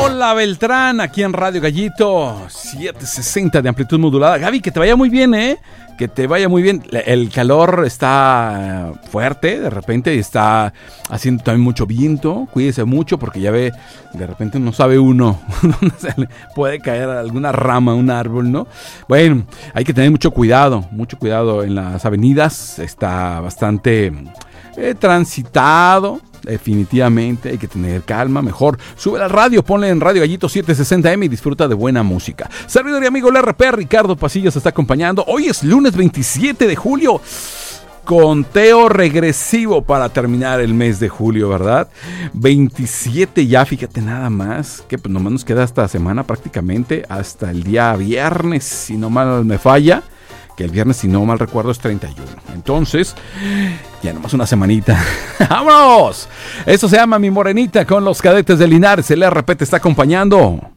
Paola Beltrán, aquí en Radio Gallito, 760 de amplitud modulada. Gaby, que te vaya muy bien, que te vaya muy bien. El calor está fuerte, de repente está haciendo también mucho viento. Cuídese mucho porque ya ve, de repente no sabe uno dónde se le puede caer alguna rama, un árbol, ¿no? Bueno, hay que tener mucho cuidado en las avenidas. Está bastante transitado. Definitivamente hay que tener calma, mejor sube la radio, ponle en Radio Gallito 760M y disfruta de buena música. Servidor y amigo el RP, Ricardo Pasillo se está acompañando. Hoy es lunes 27 de julio, conteo regresivo para terminar el mes de julio, ¿verdad? 27 ya, fíjate nada más, que pues nomás nos queda esta semana prácticamente hasta el día viernes, si no mal me falla. Que el viernes, si no mal recuerdo, es 31. Entonces, ya nomás una semanita. ¡Vámonos! Eso se llama Mi Morenita con los Cadetes de Linares. El RP te está acompañando.